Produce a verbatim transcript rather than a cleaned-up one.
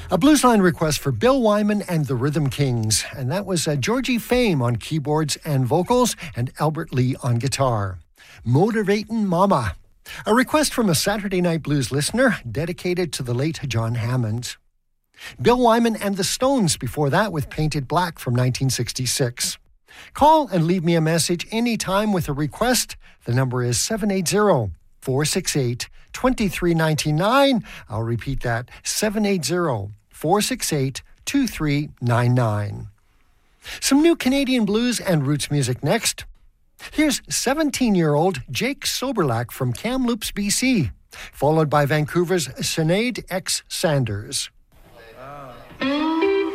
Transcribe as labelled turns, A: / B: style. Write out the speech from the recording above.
A: A blues line request for Bill Wyman and the Rhythm Kings, and that was uh, Georgie Fame on keyboards and vocals and Albert Lee on guitar. Motivatin' Mama, a request from a Saturday Night Blues listener dedicated to the late John Hammond. Bill Wyman and the Stones before that with Painted Black from nineteen sixty-six. Call and leave me a message anytime with a request. The number is seven eight zero, four six eight, two three nine nine. I'll repeat that, seven eight zero, four six eight, two three nine nine. Some new Canadian blues and roots music next. Here's seventeen-year-old Jake Soberlack from Kamloops, B C, followed by Vancouver's Sinead X. Sanders.
B: Oh.